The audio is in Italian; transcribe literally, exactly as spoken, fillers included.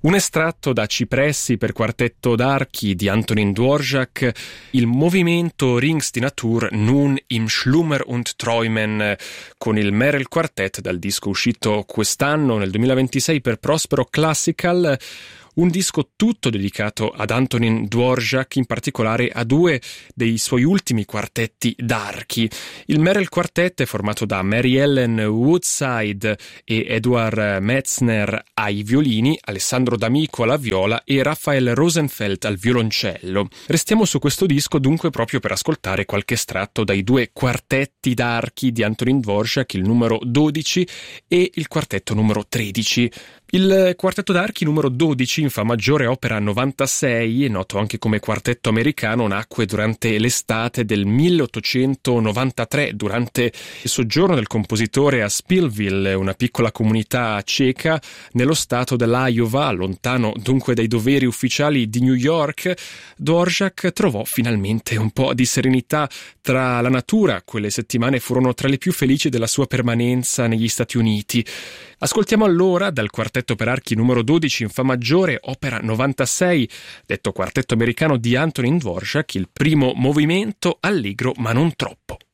Un estratto da Cipressi per quartetto d'archi di Antonín Dvořák, il movimento Rings die Natur nun im Schlummer und Träumen, con il Merel Quartet dal disco uscito quest'anno nel duemilaventisei per Prospero Classical. Un disco tutto dedicato ad Antonín Dvořák, in particolare a due dei suoi ultimi quartetti d'archi. Il Merel Quartet è formato da Mary Ellen Woodside e Edward Metzner ai violini, Alessandro D'Amico alla viola e Raphael Rosenfeld al violoncello. Restiamo su questo disco dunque proprio per ascoltare qualche estratto dai due quartetti d'archi di Antonín Dvořák, il numero dodici e il quartetto numero tredici. Il quartetto d'archi numero dodici, in fa maggiore, opera novantasei, noto anche come quartetto americano, nacque durante l'estate del milleottocentonovantatré, durante il soggiorno del compositore a Spillville, una piccola comunità ceca nello stato dell'Iowa, lontano dunque dai doveri ufficiali di New York. Dvořák trovò finalmente un po' di serenità tra la natura. Quelle settimane furono tra le più felici della sua permanenza negli Stati Uniti. Ascoltiamo allora dal quartetto per archi numero dodici in fa maggiore, opera novantasei, detto quartetto americano di Antonín Dvořák, il primo movimento allegro ma non troppo.